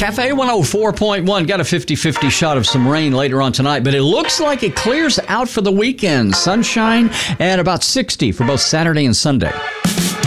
Cafe 104.1 got a 50-50 shot of some rain later on tonight, but it looks like it clears out for the weekend. Sunshine and about 60 for both Saturday and Sunday.